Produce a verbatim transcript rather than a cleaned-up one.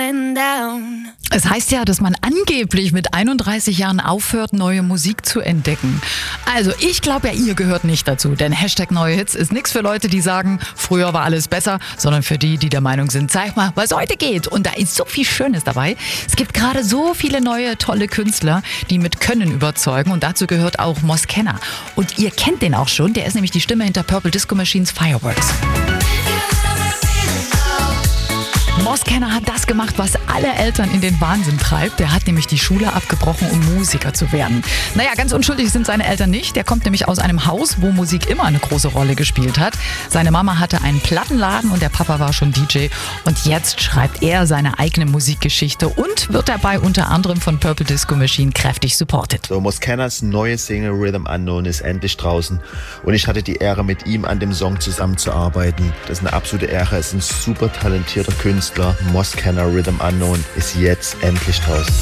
going down. Es heißt ja, dass man angeblich mit einunddreißig Jahren aufhört, neue Musik zu entdecken. Also ich glaube ja, ihr gehört nicht dazu, denn Hashtag neue Hits ist nichts für Leute, die sagen, früher war alles besser, sondern für die, die der Meinung sind, zeig mal, was heute geht. Und da ist so viel Schönes dabei. Es gibt gerade so viele neue, tolle Künstler, die mit Können überzeugen, und dazu gehört auch Mos Kenner. Und ihr kennt den auch schon, der ist nämlich die Stimme hinter Purple Disco Machines Fireworks. Mos Kenner hat das gemacht, was alle Eltern in den Wahnsinn treibt. Der hat nämlich die Schule abgebrochen, um Musiker zu werden. Naja, ganz unschuldig sind seine Eltern nicht. Der kommt nämlich aus einem Haus, wo Musik immer eine große Rolle gespielt hat. Seine Mama hatte einen Plattenladen und der Papa war schon D J. Und jetzt schreibt er seine eigene Musikgeschichte und wird dabei unter anderem von Purple Disco Machine kräftig supported. So, Mos Kenners neue Single Rhythm Unknown ist endlich draußen. Und ich hatte die Ehre, mit ihm an dem Song zusammenzuarbeiten. Das ist eine absolute Ehre. Er ist ein super talentierter Künstler. Mos Kenner Rhythm Unknown ist jetzt endlich draußen.